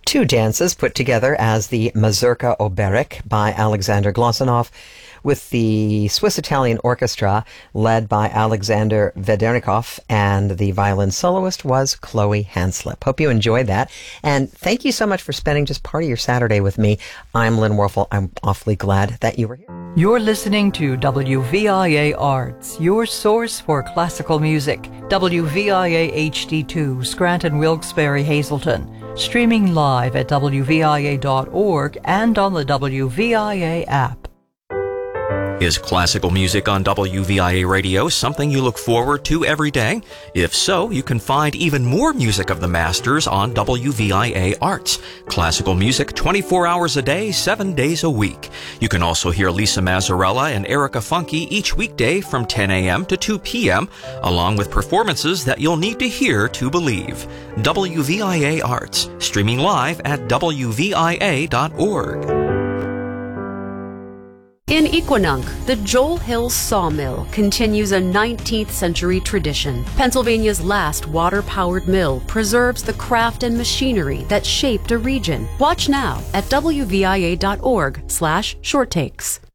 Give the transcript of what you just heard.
two dances put together as the Mazurka Oberek by Alexander Glossinov, with the Swiss-Italian Orchestra led by Alexander Vedernikov, and the violin soloist was Chloe Hanslip. Hope you enjoyed that, and thank you so much for spending just part of your Saturday with me. I'm Lynn Werfel. I'm awfully glad that you were here. You're listening to WVIA Arts, your source for classical music. WVIA HD2, Scranton, Wilkes-Barre, Hazleton. Streaming live at WVIA.org and on the WVIA app. Is classical music on WVIA radio something you look forward to every day? If so, you can find even more music of the masters on WVIA Arts. Classical music 24 hours a day, 7 days a week. You can also hear Lisa Mazzarella and Erica Funke each weekday from 10 a.m. to 2 p.m., along with performances that you'll need to hear to believe. WVIA Arts, streaming live at WVIA.org. In Equinunk, the Joel Hill Sawmill continues a 19th century tradition. Pennsylvania's last water-powered mill preserves the craft and machinery that shaped a region. Watch now at WVIA.org/shorttakes.